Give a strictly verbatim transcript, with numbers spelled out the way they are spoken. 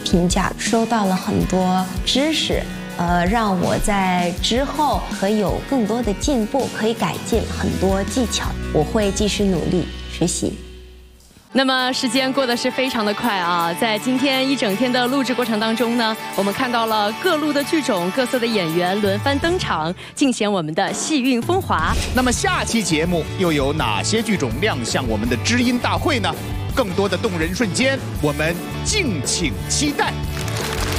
评价，收到了很多知识，呃，让我在之后可以有更多的进步，可以改进很多技巧。我会继续努力学习。 那么时间过得是非常的快啊，在今天一整天的录制过程当中呢，我们看到了各路的剧种、各色的演员轮番登场，尽显我们的戏韵风华。 那么下期节目又有哪些剧种亮相我们的知音大会呢？更多的动人瞬间，我们敬请期待。